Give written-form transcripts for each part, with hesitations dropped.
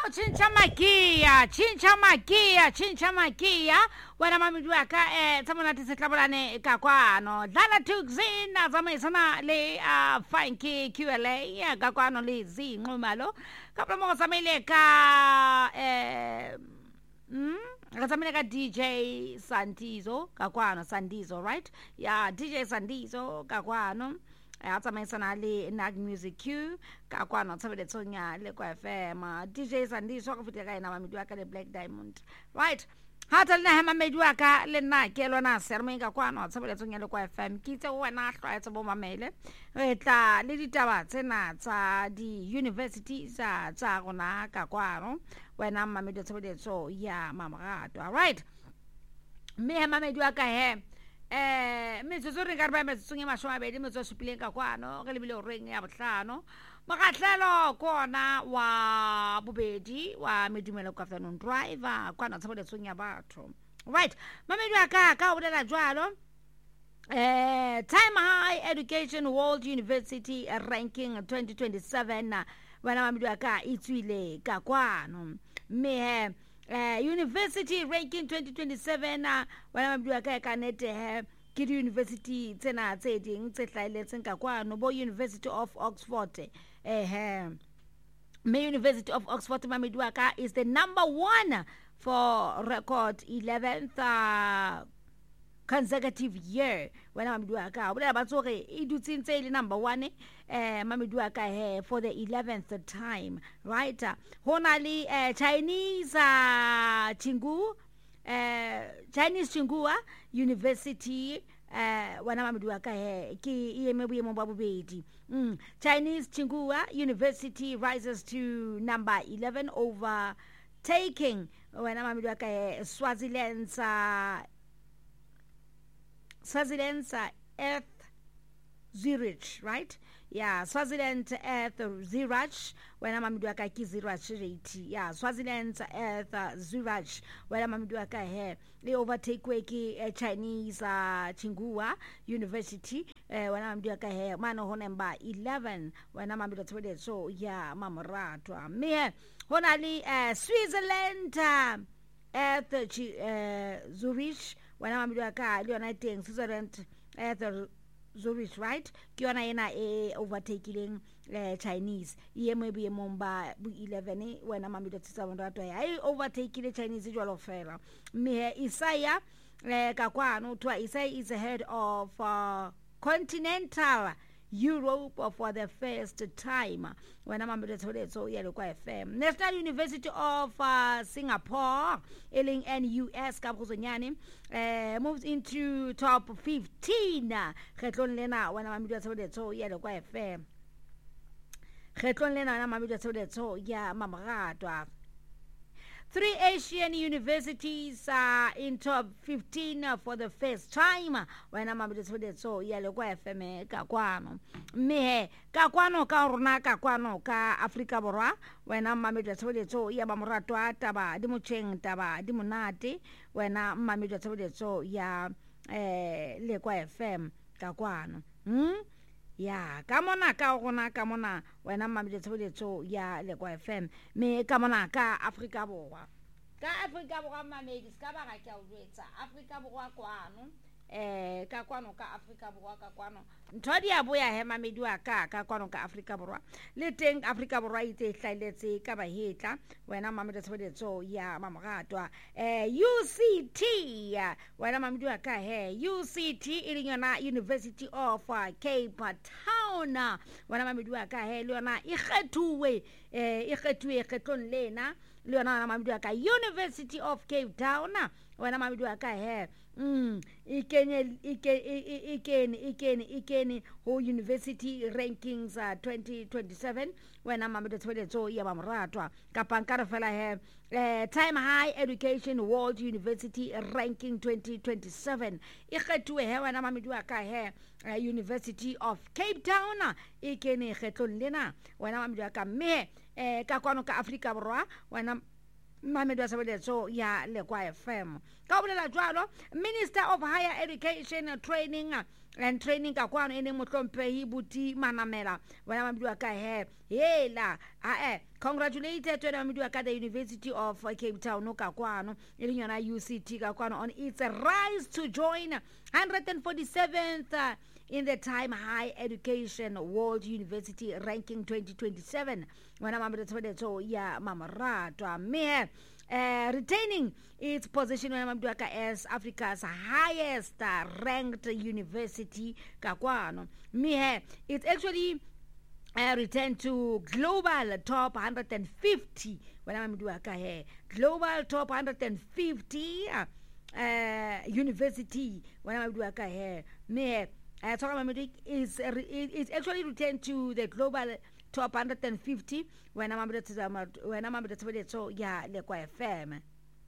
Chinchamakia. When I'm a duaka, someone that is a travelane Caquano, Dala Tuxin, as a masona lay Frankie QLA, Gaquano Lee Z, Numalo, Capramo Sameleka, Casamelica DJ Santizo, Caquano, Sandizo, right? Yeah, DJ Sandizo, Caquano. Ata mesonali nag music Q kakwano tsabele tsonya le kwa FM DJ Sandy so go fiteka ina mamedwa ka le Black Diamond right hata le ha mamedwa ka le nna ke lona sermo ka kwano tsabele tsonya le kwa FM kitse wena hlwa tsa bo mamele re tla le ditaba tsena tsa di university tsa gona ka kwano wena mamedwa tsabele tso ya mamarato right me ha mamedwa ka he metsotso re ka re ba metsotso e mashome a bedi metsotso supileng ka kwano re lebile reng ya bohlano magatlelo kona wa bobedi wa medumelo ka afternoon driver kwana tshabeletsong ya batho right mamedi wa ka o bolela jwalo Time High Education World University ranking 2027 bana mamedi wa ka itswile ka kwano me University ranking 2027 wana mabua ka nete ke di university tsena tse ding tse hlailetseng ka kwano bo University of Oxford me University of Oxford mamedua ka is the number 1 for record 11th consecutive year wena mamedua ka bolela batso re e dutsintse ile number 1 mamedua ka for the 11th time right honali Chinese Tsinghua University wana mamedua ka ke eme boemo ba bobedi Chinese Tsinghua University rises to number 11 overtaking wana mamedua ka Swaziland's Earth Zurich, right? Yeah, Swaziland Earth Zurich. When I'm doing a Zurich rate, yeah, Swaziland's Earth Zurich. When I'm doing a hair, they overtake Chinese Tsinghua University. When I'm doing a hair, Mano number 11. When I'm doing it, so yeah, Mamarato. Me, honali Switzerland Earth Zurich. When I'm doing a car, you're not saying Switzerland Earth Zurich, right? Kiona ena overtaking Chinese. Ye maybe a Mumbai 11 when I'm doing I overtaking the Chinese usual fella. Me Isaiah Kakwano to Isaiah is the head of continental Europe for the first time when I'm so yeah look FM National University of Singapore NUS Kapuzonyani moves into top 15 Khetlon lena when I'm so yeah look FM Khetlon lena I'm so yeah mamaratwa 3 Asian universities are in top 15 for the first time when I'm so yellow FM kakwano me kakwano ka rona kakwano ka Africa borwa when I'm so ya mamrato ataba di mocheng taba di monate when I'm so ya le kwa FM kakwano ya kamona ka gona kamona wena mamedi so ya le kwa FM me kamona ka Africa borwa mamedi ska ba ga ke o jwetsa Africa borwa kwano ka kwano ka Africa borwa ka kwano nthodi ya boya he mamedi wa ka kwano ka Africa borwa le teng Africa borwa ite hlailetse ka ba hetla wena mamedi so ya mamagatwa UCT wena mamedi wa ka UCT ile yona University of Cape Town wena mamedi wa ka le yona ikgethuwe ikgetlon lena le yona mamedi wa ka University of Cape Town wena mamedi wa ka ikene ho university rankings 2027 when I'm so ya mamratwa kapankara fela Time High Education World University ranking 2027 ikgethuwe when I'm University of Cape Town ikene kgetlon lena when I'm me ka kwano ka Africa borwa when mamedi wa tshebeletso ya Lekwa FM ka bolela jwalo Minister of Higher Education Training ka kwano ene motlompehi Buti Manamela wena mamedi wa ka he hela congratulated to mamedi wa ka the University of Cape Town ka kwano ile yona UCT ka kwano on its rise to join 147th in the Time High Education World University Ranking 2027 wena mamedi tshebeletso ya Mamaratwa me retaining its position when Mamduaka as Africa's highest ranked university kakwano me it's actually returned to global top 150 when Mamduaka he global top 150 university when Mamduaka he me is actually returned to the global top 150 when I'm so ya Lekwa FM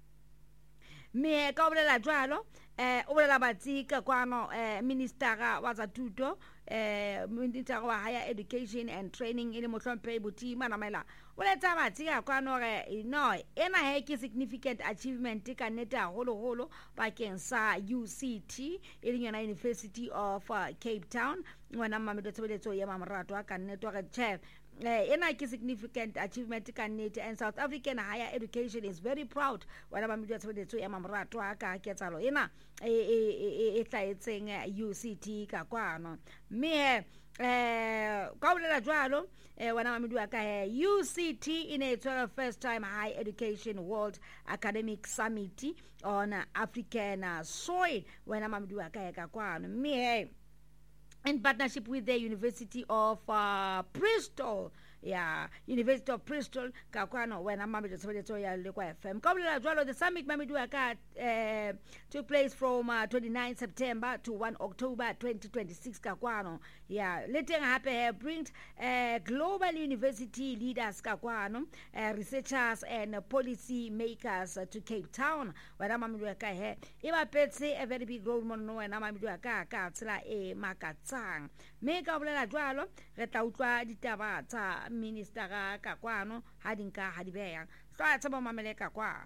me ka bolela jwalo o bolela batsika kwano minister wa tsa tuto minister wa higher education and training ile motlhompe Buti Manamela o letsa batsika kwano re no ena he ke significant achievement ka neta holo bakeng sa UCT ile yona University of Cape Town wena mamedo tsebeletso ya Mamaratwa ka neto re che ena ke significant achievement ka neta and South African higher education is very proud wena mamedo tsebeletso ya Mamaratwa ka ketsalo ena e tlaetseng UCT ka kwano me ka bolela jwalo wena mamedi wa ka UCT in its first time high education world academic summit on African soil wena mamedi wa ka kwano me in partnership with the University of Bristol University of Bristol kakwano wena mamedi tsebeletso ya Lekwa FM ka bolela jwalo the summit mamedi wa ka took place from 29 September to 1 October 2026 kakwano letting happen bring global university leaders kakwano researchers and policy makers to Cape Town wena mamedi wa ka he e ba petse a very big role model wena mamedi wa ka tsela e makatsang me ka bolela jwalo re tla utlwa ditaba tsa minister ka kwano ha dinka ha di beya tla tsaba mamele ka kwano.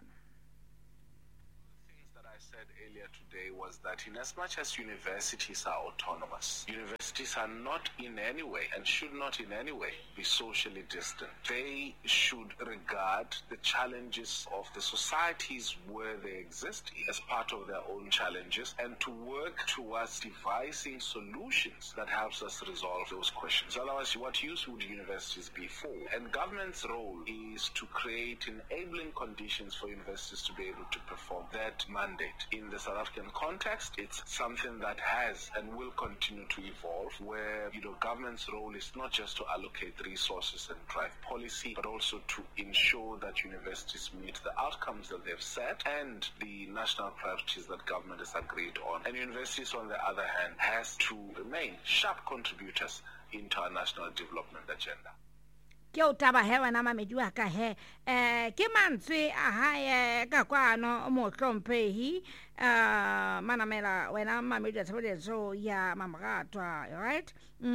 I said earlier today was that in as much as universities are autonomous, universities are not in any way and should not in any way be socially distant. They should regard the challenges of the societies where they exist as part of their own challenges and to work towards devising solutions that helps us resolve those questions. Otherwise, what use would universities be for? And government's role is to create enabling conditions for universities to be able to perform that mandate. In the South African context, it's something that has and will continue to evolve, where government's role is not just to allocate resources and drive policy, but also to ensure that universities meet the outcomes that they've set and the national priorities that government has agreed on. And universities, on the other hand, has to remain sharp contributors into our national development agenda. Ke o taba he wena mamedi wa ka he ke mantswe a hae ka kwano mo tlompehi Manamela wena mamedi tsebeletso ya Mamaratwa right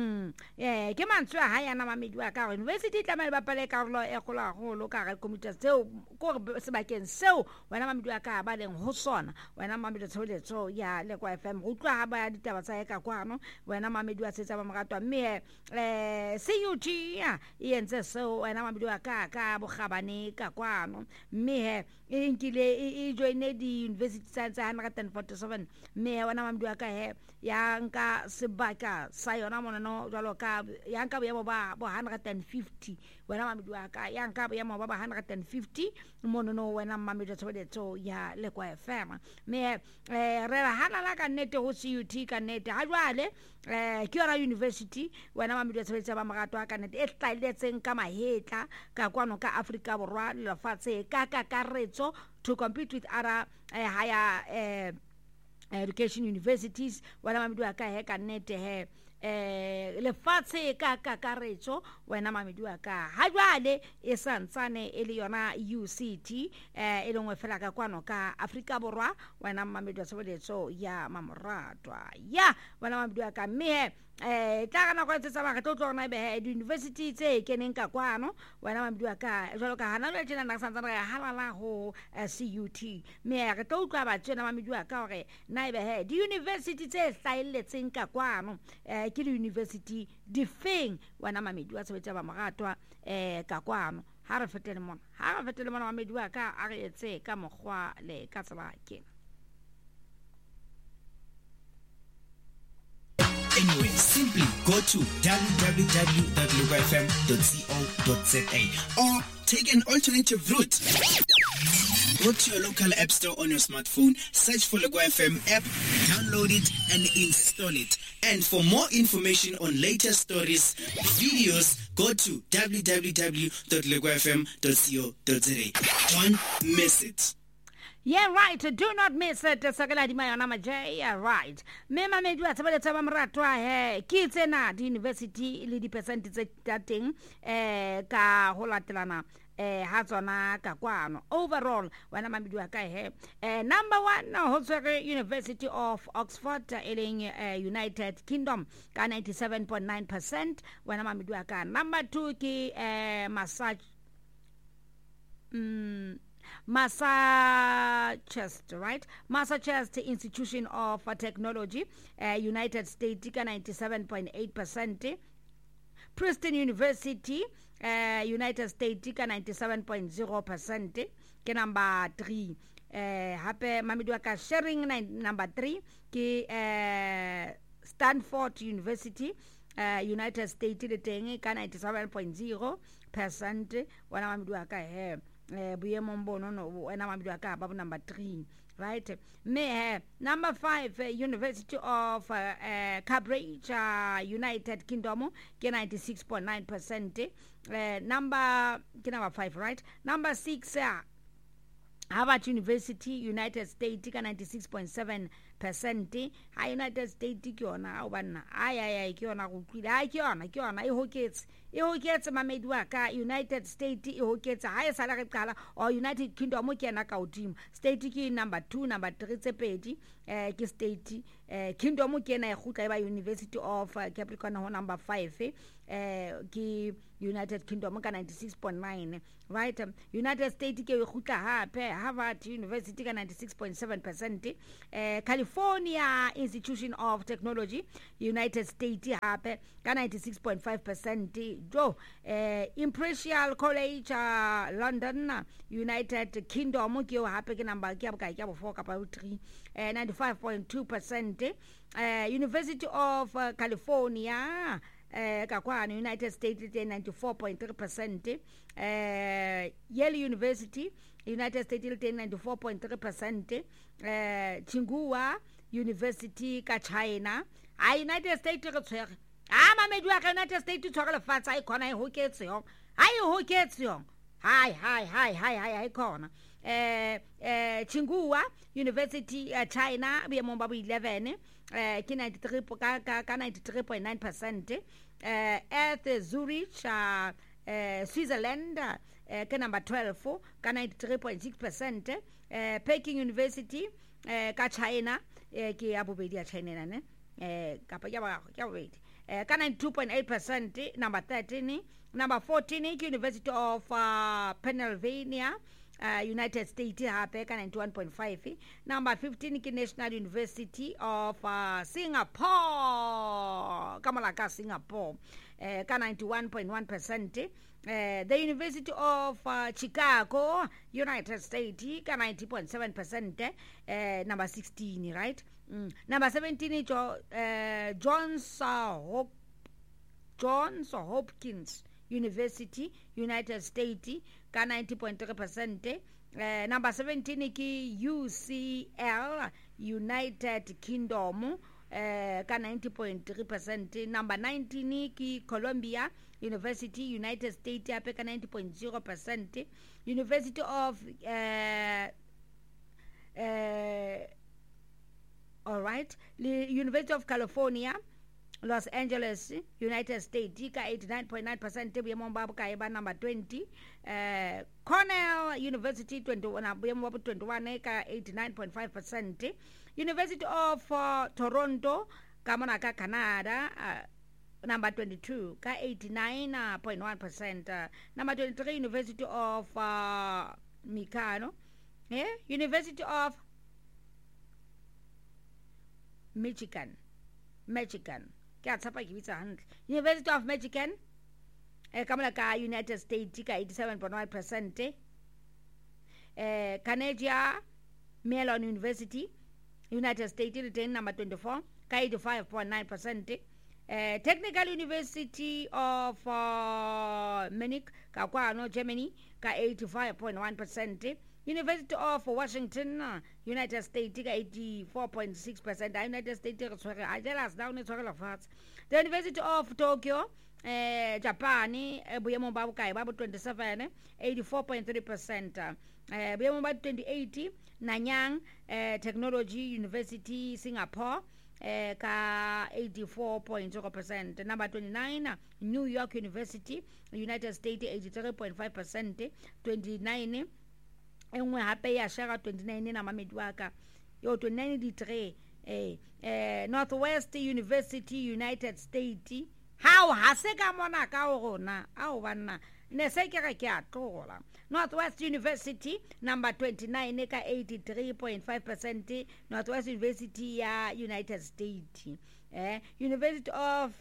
ke mantswe a hae na mamedi wa ka university tla mele bapale karolo e kgolagolo ka re committee tseo ko sebakeng seo wena mamedi wa ka ba leng ho sona wena mamedi tsebeletso ya Lekwa FM go tloa ba ditaba tsa ka kwano wena mamedi wa setsa Mamaratwa me CUG e entse so wena mamedi wa ka bogabane ka kwano me e nkile e joine di university tsa 147 me wena mamedi wa ka he ya nka sebaka sa yona monano jalo ka ya nka bo ba 150 wena mamedi wa ka ya nka bo ya mo ba 150 monano wena mamedi tsebeletso ya Lekwa FM me re hana la ka nete ho CUT ka nete ha jwale ke yona university wena mamedi tsebeletso ba Mamaratwa ka nete e tlailetseng ka mahetla ka kwano ka Africa borwa le lefatshe ka kakaretso to compete with other higher education universities wena mamedi wa ka he ka nete he lefatshe ka kakaretso wena mamedi wa ka ha jwale e santsane e le yona UCT e lengwe fela ka kwano ka Africa borwa wena mamedi wa tsebeletso ya Mamaratwa wena mamedi wa ka me tla kana go tsetsa ba re tlo tsona be university tse keneng ka kwano wena mamedi wa ka jalo ka hana le tsena sa tsana ya halala ho CUT me re tlo utlwa ba tsena mamedi wa ka hore na be di university tse hlailetseng ka kwano ke di university difeng wena mamedi wa sebetsa ba moratwa ka kwano ha re fetele mona mamedi wa ka a re etse ka mogwa le ka tsela ke. Anyway, simply go to www.lugafm.co.za or take an alternative route. Go to your local app store on your smartphone, search for Lugwa FM app, download it and install it. And for more information on latest stories, videos, go to www.lugwafm.co.za. Don't miss it. Yeah, right. Do not miss it. Sakala di mayona maje. Yeah, right. Mema medua tabale taba mratwa he. Kitsena di university le di percent tse tateng ka holatelana ha tsona ka kwano. Overall wana mamedua ka he. Number 1 Hotswere University of Oxford eling United Kingdom ka 97.9%. Wana mamedua ka. Number 2 ki Massachusetts, right? Massachusetts Institution of Technology, United States, 97.8%. Princeton University, United States, 97.0%. Ke number 3. Hape mamedua ka sharing number 3 ke Stanford University, United States, le teng ka 97.0%. Wana mamedua ka he. Buyemombono no wena mamedua ka ba number 3, right? Me number 5 University of Cambridge, United Kingdom, ke 96.9%. Number 5, right? Number 6 Harvard University, United States, ka 96.7%. United States ke yona o bana ai ke yona go tlile ke yona e hoketse mamedi wa ka. United States e hoketse ha e sala re qala o United Kingdom ke yena ka odimo. State ke number 2, number 3 tse pedi ke state. Kingdom ke yena e gutla e ba University of Capricorn ho number 5 ke United Kingdom ka 96.9, right? United States ke e gutla hape Harvard University ka 96.7%. California Institution of Technology, United States hape ka 96.5%. Imperial College, London, United Kingdom ke hape ke number ke ba ka 4 ka 3, 95.2%. University of California Kakwana, United States, 94.3%. Yale University, United States, 94.3%. Tsinghua University ka China, United States re tshwere mamedi wa ka United States tshwere lefatshe a ikona e hoketse yong hi kona. Tsinghua University China be mo ba 11 ke 93.9%. Zurich Switzerland ke number 12 ka 93.6%. Peking University ka China ke ya bobedi ya China ne ka pa ya bobedi ka 92.8%. Number 13. Number 14 ke University of Pennsylvania, United States hape ka 91.5. Number 15 ke National University of Singapore, Kamalaka Singapore, ka 91.1%. The University of Chicago, United States, ka 90.7%. Number 16, right? Number 17 Johns Hopkins University, United States, ka 90.3%. Number 17 ki UCL, United Kingdom, ka 90.3%. Number 19 ki Columbia University, United States, ka 90.0%. University of all right, University of California, Los Angeles, United States, ka 89.9%. Buyemomba ka eba number 20. Cornell University 21, buyemomba 21 ka 89.5%. University of Toronto, ka mona ka Canada number 22 ka 89.1%. Number 23 University of Mikano, University of Michigan. Ke a tsapa ke bitsa hantle. University of Michigan ka mona ka United States ka 87.1%. Canada Mellon University United States retain number 24 ka 85.9%. Technical University of Munich ka kwano Germany ka 85.1%. University of Washington United States ka 84.6%. United States re tshwere a jealous down e tshwere lefatshe. The University of Tokyo Japan boemo ba bokae ba bo 27 84.3%. Boemo ba 28 Nanyang Technology University Singapore ka 84.0%. Number 29 New York University United States 83.5%. 29 engwe hape ya share 29 na mamedi wa ka yo 29 Northwest University United States. How hase ka mona ka rona a o banna ne se ke re ke a tlola. Northwest University number 29 ka 83.5%. Northwest University ya United States. University of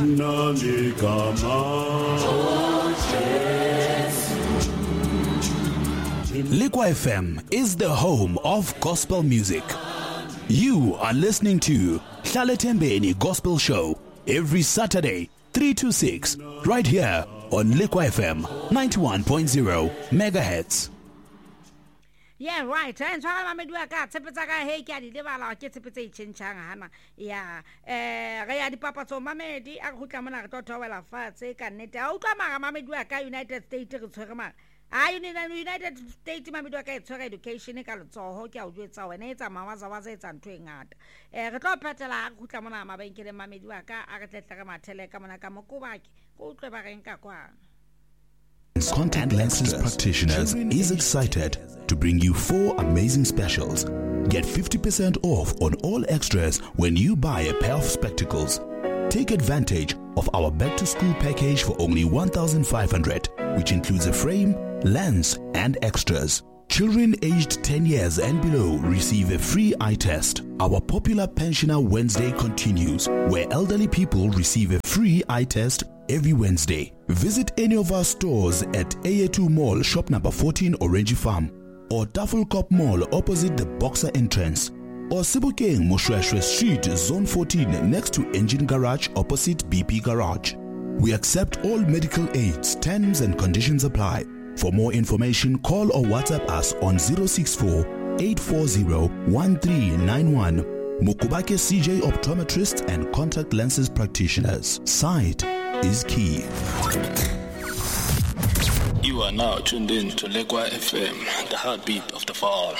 Liquid FM is the home of gospel music. You are listening to Hlale Thembeni Gospel Show every Saturday 3 to 6 right here on Liquid FM 91.0 megahertz. Yeah, right. And so I'm going to go hey, Caddy, the Vala, get a petition, Hana. Yeah, Rea Papa, so Mamedi, I could come and talk to a fat sake and net out. Mamma do a United States. I United States Mamma to education, I got so hotel with our nature, Mamma was it and twin art. The top petala, who come on, my bank and Mammy Duaka, I got Telekamana Kamokuak, go to Barenka. Contact Lenses Practitioners is excited to bring you 4 amazing specials. Get 50% off on all extras when you buy a pair of spectacles. Take advantage of our back to school package for only 1,500, which includes a frame, lens, and extras. Children aged 10 years and below receive a free eye test. Our popular Pensioner Wednesday continues, where elderly people receive a free eye test every Wednesday. Visit any of our stores at AA2 Mall, shop number 14, Orange Farm, or Tafelkop Mall opposite the Boxer entrance, or Sebokeng Moshweshwe Street, Zone 14, next to Engine Garage opposite BP Garage. We accept all medical aids. Terms and conditions apply. For more information, call or WhatsApp us on 064-840-1391. Mukubake CJ Optometrists and Contact Lenses Practitioners. Sight is key. You are now tuned in to Liquid FM, the heartbeat of the fall.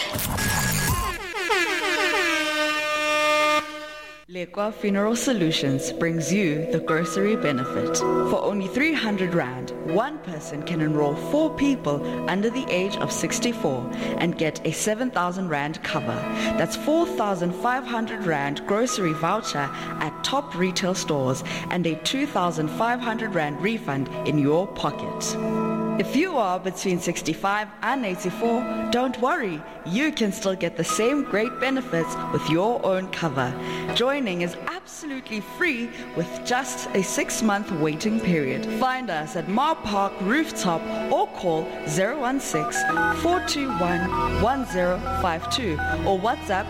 Lekwa Funeral Solutions brings you the grocery benefit. For only 300 Rand, one person can enroll 4 people under the age of 64 and get a 7,000 Rand cover. That's 4,500 Rand grocery voucher at top retail stores and a 2,500 Rand refund in your pocket. If you are between 65 and 84, don't worry, you can still get the same great benefits with your own cover. Joining is absolutely free with just a 6-month waiting period. Find us at Mar Park Rooftop or call 016-421-1052 or WhatsApp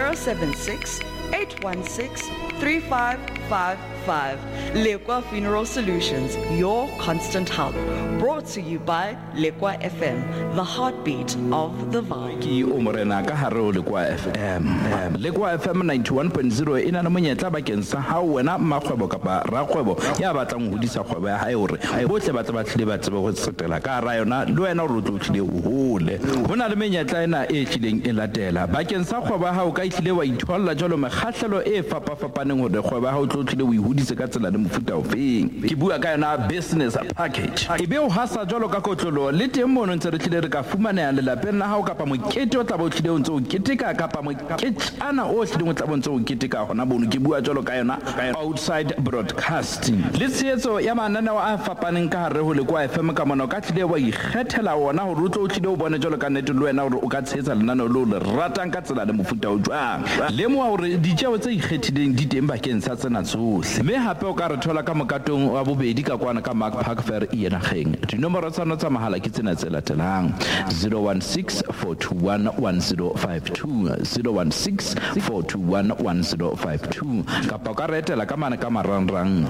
076-816-3555. Lekwa Funeral Solutions, your constant help. Brought to you by Lekwa FM, the heartbeat of the vibe. Ki umorena ka haro Lekwa FM. Lekwa FM 91.0 ina na monyetla bakeng sa ha wena mmakgwebo kapa rakgwebo ya batlang ho disa kgwebo ya hae hore botle ba tle ba tsebe go tsetela ka ra yona le wena o tlile o hole. Hona le menyetla ena e tlileng e latela bakeng sa kgwebo ha o ka itlile wa itholla jalo mekgahlelo e fapafapaneng hore kgwebo ha o tlile o godise ka tsela le mofuta ofeng ke bua ka yona business package e be o hasa jalo ka kotlolo le teng mono ntse re tlile re ka fumaneha lelapeng la hao kapa mokete o tla bo tlile o ntse o keteka kapa moketjana o tlile o tla bo ntse o keteka hona bono ke bua jalo ka yona outside broadcasting le tshetso ya mananeo a fapaneng ka hare ho Lekwa FM ka mona ka tlile wa ikgethela ona hore o tlo o tlile o bone jalo ka nnete le wena hore o ka tshetsa lenaneo le ratang ka tsela le mofuta o jwang le mo hore ditjeo tse ikgethileng di teng bakeng sa tsena tsohle mme hape o ka re thola ka mokatong wa bobedi ka kwana ka Mark Park Fair Ienageng dinomoro tsa notsa mahala ke tsena tse latelang 016 421 1052 016 421 1052 kapa ka retela ka mana ka marangrang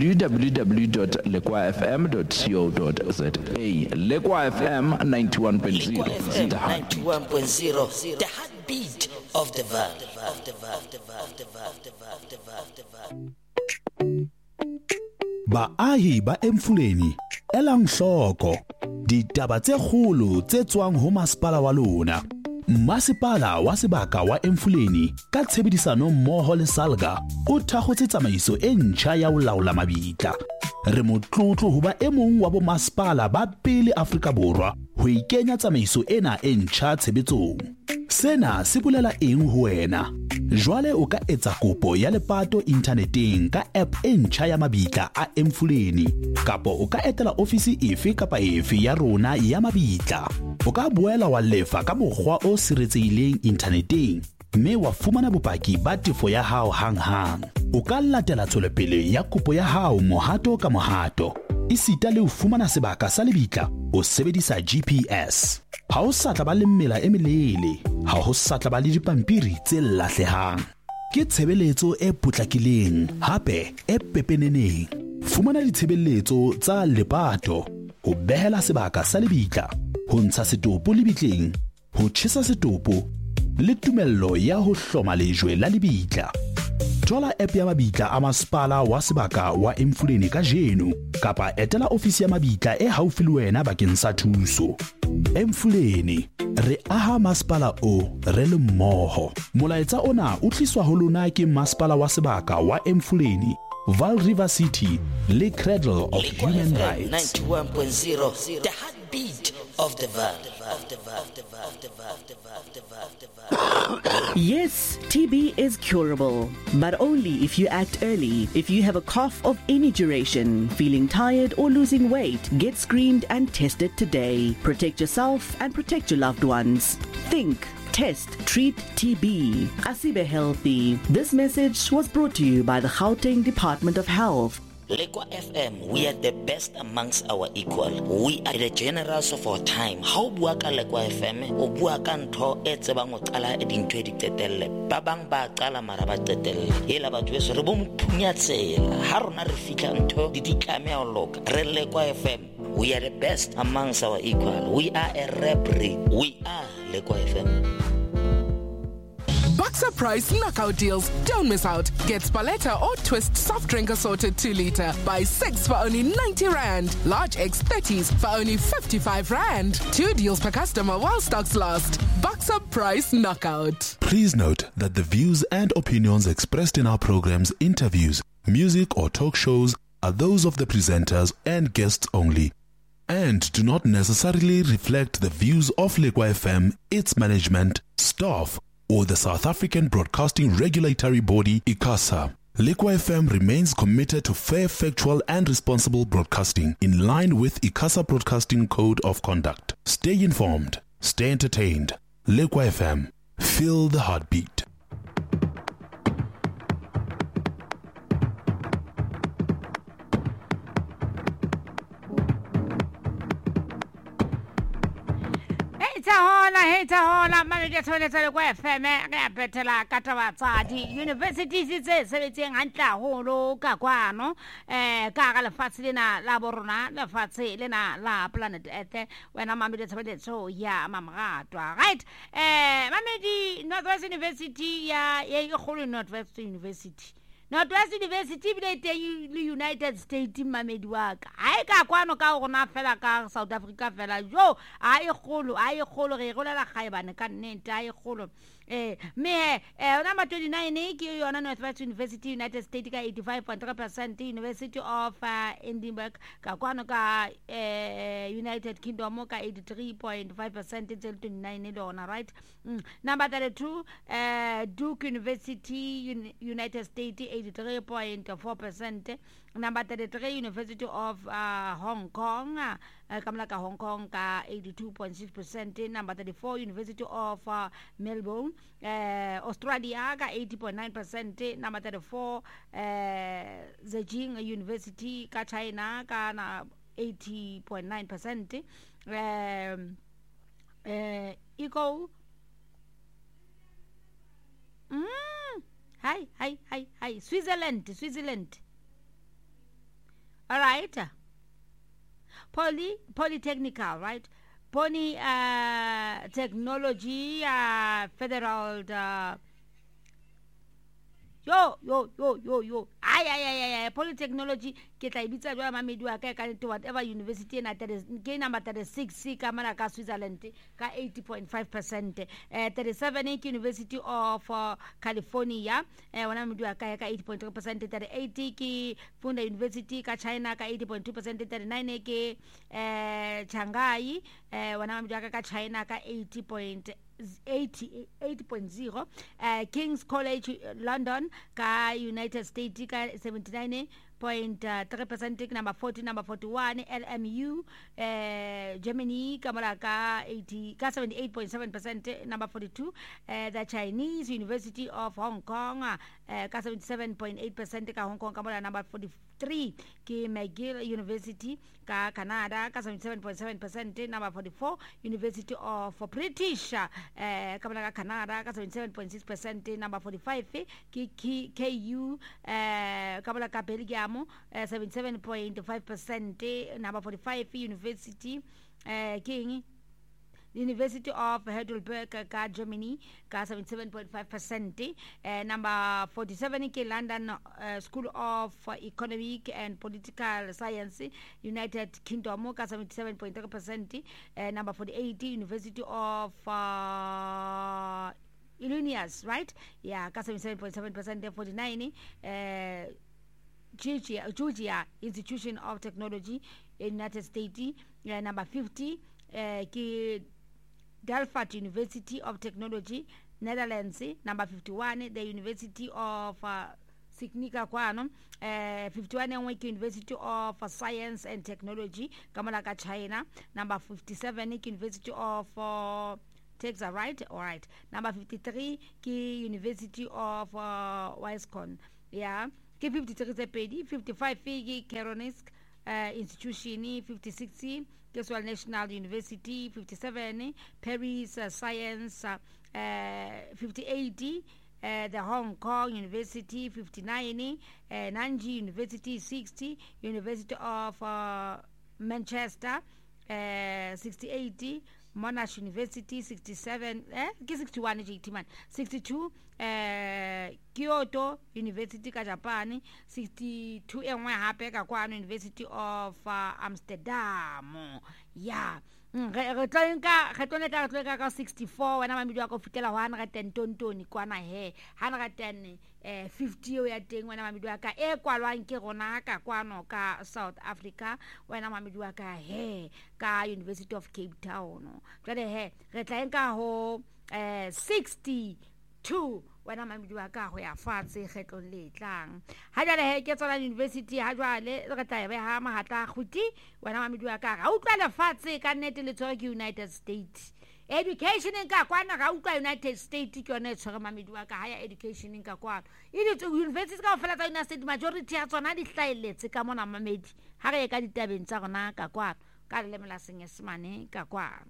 www.lekwafm.co.za Lekwa FM 91.0 the heartbeat of the valley. Baahi ba Emfuleni elang hloko ditaba tse kgolo tse tswang ho masepala wa lona. Masepala wa sebaka wa Emfuleni ka tshebedisano mmoho le Salga o thakgotse tsamaiso e ntjha ya ho laola mabitla. Re motlotlo ho ba e mong wa bo masepala ba pele Afrika Borwa ho ikenya tsamaiso ena e ntjha tshebetsong. Sena se bolela eng ho wena? Jwale o ka etsa kopo ya lepato inthaneteng ka app e ntjha ya mabitla a Emfuleni kapa o ka etela ofisi efe kapa efe ya rona ya mabitla. O ka boela wa lefa ka mokgwa o siretsehileng inthaneteng mme wa fumana bopaki ba tefo ya hao hang. O ka latela tswelopele ya kopo ya hao mohato ka mohato. Isita le ho fumana sebaka sa lebitla o sebedisa GPS. Ha o sa tla ba le mmela e melele, ha ho sa tla ba le dipampiri tse lahlehang. Ke tshebeletso e potlakileng, hape e pepeneneng. Fumana ditshebeletso tsa lepato, ho behela sebaka sa lebitla, ho ntsha setopo lebitleng, ho tjhesa setopo, le tumello ya ho hloma lejwe la lebitla. Thola app ya mabitla a masepala wa sebaka wa Emfuleni ka jeno kapa etela ofisi ya mabitla e haufi le wena bakeng sa thuso. Emfuleni, re aha masepala o re le mmoho. Molaetsa ona o tliswa ho lona ke masepala wa sebaka wa Emfuleni, Vaal River City le Cradle of Human Rights. 91.0 the heartbeat of the valley. Yes, TB is curable, but only if you act early. If you have a cough of any duration, feeling tired or losing weight, get screened and tested today. Protect yourself and protect your loved ones. Think, test, treat TB. Asibe Healthy. This message was brought to you by the Gauteng Department of Health. Lekwa FM, we are the best amongst our equal. We are the generals of our time. How bua ka Lekwa FM, o bua ka ntho e tsebang o qala e dintho e ditetelle. Ba bang ba qala mara ba tetelle. Hela batho beso re bo mothunya tsela. Ha rona re fika ntho di ditlame a loka. Re Lekwa FM, we are the best amongst our equal. We are a rap breed. We are Lekwa FM. Boxer Price knockout deals. Don't miss out. Get Spaletta or Twist soft drink assorted 2 liter. Buy 6 for only 90 Rand. Large X30s for only 55 Rand. 2 deals per customer while stocks last. Boxer Price knockout. Please note that the views and opinions expressed in our programs, interviews, music or talk shows are those of the presenters and guests only, and do not necessarily reflect the views of Lekwa FM, its management, staff, or the South African Broadcasting Regulatory Body, ICASA. Lekwa FM remains committed to fair, factual and responsible broadcasting in line with ICASA Broadcasting Code of Conduct. Stay informed, stay entertained. Lekwa FM, feel the heartbeat. Hola, manager toilet Lekwa FM re apetela ka tabatsadi universities tse sebetseng hantla holo ka kwano ka ga lefatshe lena la borona lefatshe lena la planet Earth wena mamedi tshebeletso ya mamagatwa right mamedi Northwest University ya Ikgolo Northwest University Northwest University bile United States mamedi wa ka ai ka kwano ka gona fela ka South Africa fela jo ai golo re golela gae bana ka nnete ai golo me number 29 ke yona Northwest University United States ka 85.3%, University of Edinburgh ka kwano ka United Kingdom ka 83.5%, till 29 dona, right? Number 32 Duke University United States 83.4%. Number 33 University of Hong Kong Kamlaka Hong Kong ka 82.6%. Number 34 University of Melbourne Australia ka 80.9%. Number 34 Zhejiang University ka China ka na 80.9%. Eco Hi Switzerland. All right. Polytechnical, right? Pony Technology Federal yo ai Polytechnology ke tla ibitsa jwa mamedi wa ka to whatever university na ke number 36 ka mara ka Switzerland ka 80.5%. 37 ke University of California wana mamedi wa ka 80.3%. 38 ke Funda University ka China ka 80.2%. 39 ke Shanghai wana mamedi wa ka China ka 80.0. King's College London ka United States ka 79.3%. Number 40, number 41 LMU Germany kamala ka 78.7%. Number 42 the Chinese University of Hong Kong ka 77.8% ka Hong Kong kamala. Number 43 ke McGill University ka Canada ka 77.7%. Number 44 University of British kamala ka Canada ka 77.6%. Number 45 ke KU kamala ka Belgium 77.5%. Number 45 University King University of Heidelberg ka Germany ka 77.5%. Number 47 ke London School of Economic and Political Science United Kingdom ka 77.3%. Number 48 University of Illinois, right? Yeah, ka 77.7%. 49 Georgia Institution of Technology United States. Number 50 ke Delft University of Technology Netherlands. Number 51 the University of Signica kwano 51 ke University of Science and Technology kamala ka China. Number 57 ke University of Texas, right? All right. Number 53 ke University of Wisconsin. Yeah. Ke 53 tse pedi. 55 ke Karolinska Institution. 56 Keswell National University. 57 Paris Science. 58 the Hong Kong University. 59 Nanjing University. 60 University of Manchester. 68 Monash University. 67 61 man. 62 Kyoto University ka Japan. 62 enwe hape ka kwano University of Amsterdam. Yeah. Re tloenka 64 wena mamedi wa go fitela 110 tontoni kwana he 110 50 o ya teng wena mamedi wa ka e kwalwang ke gona ka kwano ka South Africa wena mamedi wa ka he ka University of Cape Town. Jale he re tloenka ho 62 wena mamedi wa ka go ya fatse kgetlo le tlang ha jale he ke tsona university ha jwale re tla be ha mahatla khuti wena mamedi wa ka ga utlwa le fatse ka nnete le tswa ke United States. Education nka kwana ga utlwa United States ke yone tshwere mamedi wa ka ha ya education nka kwana ile university ka ofela tsa United States majority ya tsona di hlailetse ka mona mamedi ha re ka ditabeng tsa rona ka kwana ka le melaseng esemane ka kwana.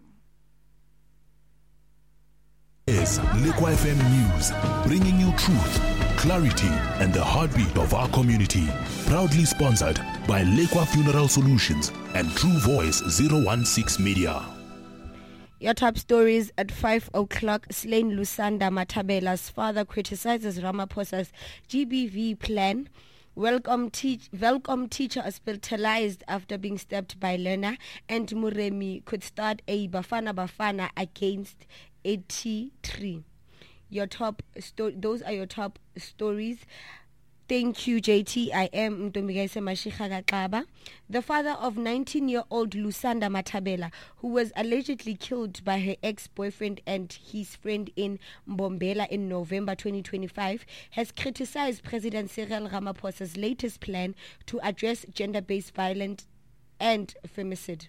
Is Lekwa FM News, bringing you truth, clarity, and the heartbeat of our community. Proudly sponsored by Lekwa Funeral Solutions and True Voice 016 Media. Your top stories at 5 o'clock. Slain Lusanda Matabela's father criticizes Ramaphosa's GBV plan. Welcome teacher hospitalized after being stabbed by learner. And Muremi could start a Bafana against 83. Those are your top stories. Thank you, JT. I am Ntombigaise Mashika Gaqaba. The father of 19-year-old Lusanda Matabela, who was allegedly killed by her ex-boyfriend and his friend in Mbombela in November 2025, has criticized President Cyril Ramaphosa's latest plan to address gender-based violence and femicide.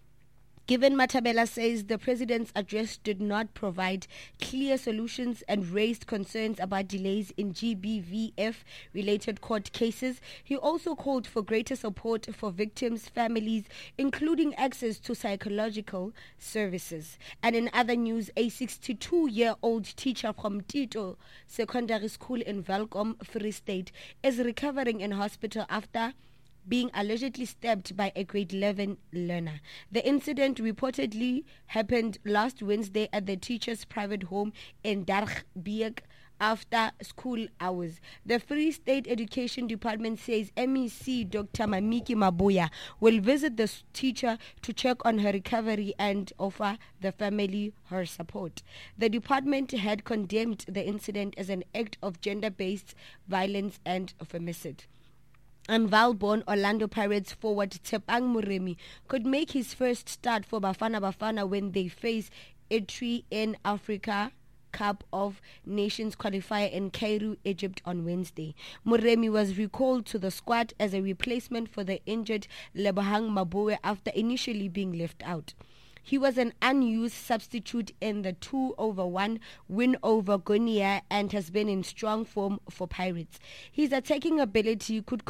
Given Matabela says the president's address did not provide clear solutions and raised concerns about delays in GBVF-related court cases, he also called for greater support for victims' families, including access to psychological services. And in other news, a 62-year-old teacher from Tito Secondary School in Welkom, Free State, is recovering in hospital after being allegedly stabbed by a grade 11 learner. The incident reportedly happened last Wednesday at the teacher's private home in Dargbeek after school hours. The Free State Education Department says MEC Dr. Mamiki Mabuya will visit the teacher to check on her recovery and offer the family her support. The department had condemned the incident as an act of gender-based violence and femicide. And Valborn Orlando Pirates forward Tshepang Muremi could make his first start for Bafana when they face Eritrea in Africa Cup of Nations qualifier in Cairo, Egypt on Wednesday. Muremi was recalled to the squad as a replacement for the injured Lebohang Maboe after initially being left out. He was an unused substitute in the 2-1 win over Guinea and has been in strong form for Pirates. His attacking ability could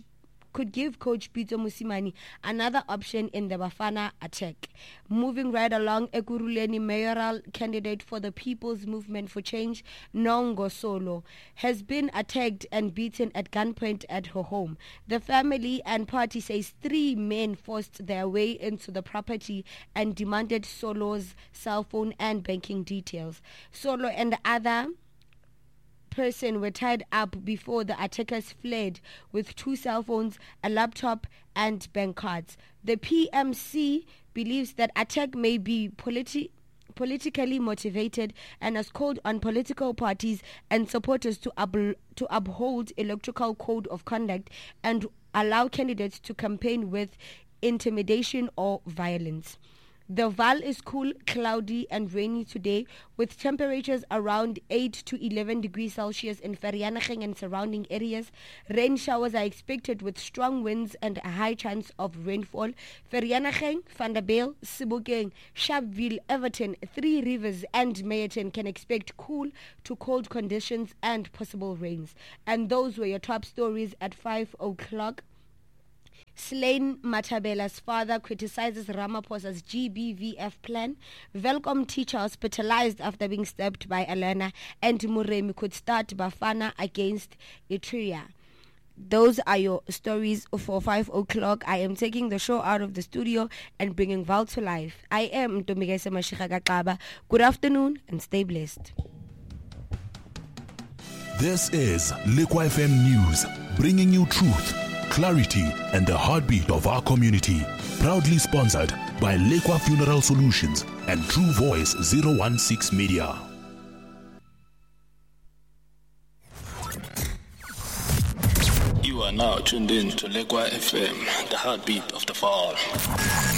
give Coach Peter Musimani another option in the Bafana attack. Moving right along, Ekurhuleni mayoral candidate for the People's Movement for Change, Nongo Solo, has been attacked and beaten at gunpoint at her home. The family and party says 3 men forced their way into the property and demanded Solo's cell phone and banking details. Solo and the other person were tied up before the attackers fled with 2 cell phones, a laptop and bank cards. The PMC believes that attack may be politically motivated and has called on political parties and supporters to uphold electoral code of conduct and allow candidates to campaign with intimidation or violence. The Val is cool, cloudy and rainy today with temperatures around 8 to 11 degrees Celsius in Vereeniging and surrounding areas. Rain showers are expected with strong winds and a high chance of rainfall. Vereeniging, Vanderbijl, Sebokeng, Sharpeville, Everton, Three Rivers and Meyerton can expect cool to cold conditions and possible rains. And those were your top stories at 5 o'clock. Slain Matabela's father criticizes Ramaphosa's GBVF plan. Welcome teacher hospitalized after being stabbed by a learner. And Muremi could start Bafana against Eritrea. Those are your stories for 5 o'clock. I am taking the show out of the studio and bringing Val to life. I am Ntombigaise Mashika Gaqaba. Good afternoon and stay blessed. This is Lekwa FM News, bringing you truth, clarity, and the heartbeat of our community. Proudly sponsored by Lekwa Funeral Solutions and True Voice 016 Media. You are now tuned in to Lekwa FM, the heartbeat of the fall.